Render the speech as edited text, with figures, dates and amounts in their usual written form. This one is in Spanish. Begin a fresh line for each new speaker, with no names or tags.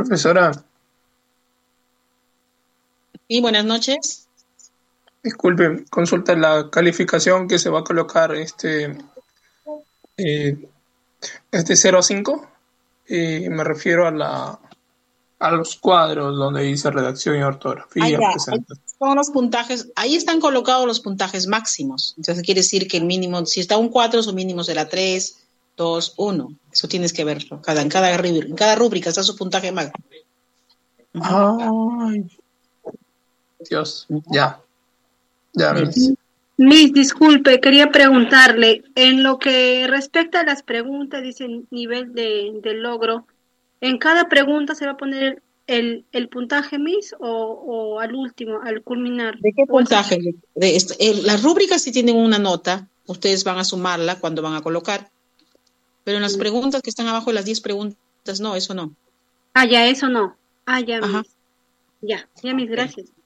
Profesora,
Y buenas noches.
disculpe, consulta la calificación que se va a colocar eh, es de 0 a 5. Me refiero a los cuadros donde dice redacción y ortografía,
Ya, ahí
presentación.
son los puntajes, ahí están colocados los puntajes máximos. Entonces quiere decir que el mínimo, si está un 4, su mínimo será 3, 2, 1. Eso tienes que verlo. En cada rúbrica está su puntaje máximo. Ujú.
Ay, Dios, ya, ya,
Dime.
mis.
Miss, disculpe, quería preguntarle, en lo que respecta a las preguntas, dice nivel de logro, ¿en cada pregunta se va a poner el puntaje, Miss, o al último, al culminar?
¿De qué
¿O es
puntaje? Las rúbricas sí tienen una nota, ustedes van a sumarla cuando van a colocar, pero en las preguntas que están abajo, las 10 preguntas, no, eso no.
Ah, ya, eso no. Ah, ya,
Ajá.
Miss. Ya, Miss,
Ok.
gracias.